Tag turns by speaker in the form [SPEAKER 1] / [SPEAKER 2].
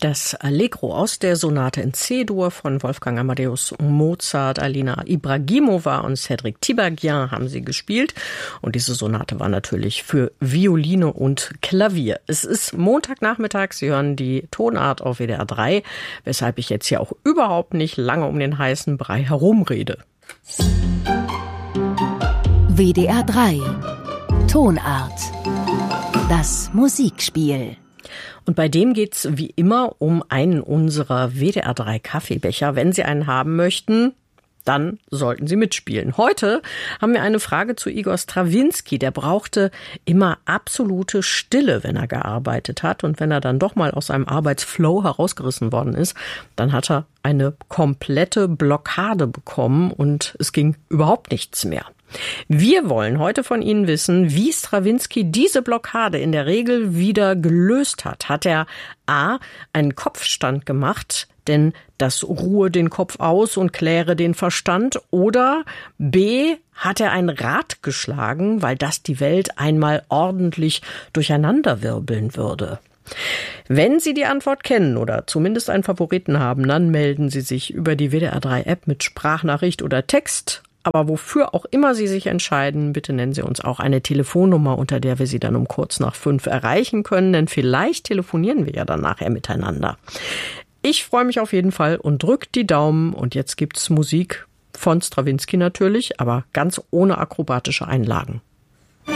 [SPEAKER 1] Das Allegro aus der Sonate in C-Dur von Wolfgang Amadeus Mozart, Alina Ibragimova und Cédric Tiberghien haben sie gespielt. Und diese Sonate war natürlich für Violine und Klavier. Es ist Montagnachmittag, Sie hören die Tonart auf WDR 3, weshalb ich jetzt hier auch überhaupt nicht lange um den heißen Brei herumrede.
[SPEAKER 2] WDR 3 Tonart. Das Musikspiel.
[SPEAKER 1] Und bei dem geht's wie immer um einen unserer WDR 3 Kaffeebecher. Wenn Sie einen haben möchten, dann sollten Sie mitspielen. Heute haben wir eine Frage zu Igor Strawinski. Der brauchte immer absolute Stille, wenn er gearbeitet hat. Und wenn er dann doch mal aus seinem Arbeitsflow herausgerissen worden ist, dann hat er eine komplette Blockade bekommen und es ging überhaupt nichts mehr. Wir wollen heute von Ihnen wissen, wie Strawinski diese Blockade in der Regel wieder gelöst hat. Hat er A. einen Kopfstand gemacht, denn das ruhe den Kopf aus und kläre den Verstand, oder B. hat er ein Rad geschlagen, weil das die Welt einmal ordentlich durcheinanderwirbeln würde? Wenn Sie die Antwort kennen oder zumindest einen Favoriten haben, dann melden Sie sich über die WDR 3 App mit Sprachnachricht oder Text. Aber wofür auch immer Sie sich entscheiden, bitte nennen Sie uns auch eine Telefonnummer, unter der wir Sie dann um kurz nach 5 erreichen können, denn vielleicht telefonieren wir ja dann nachher miteinander. Ich freue mich auf jeden Fall und drückt die Daumen, und jetzt gibt's Musik von Strawinski natürlich, aber ganz ohne akrobatische Einlagen.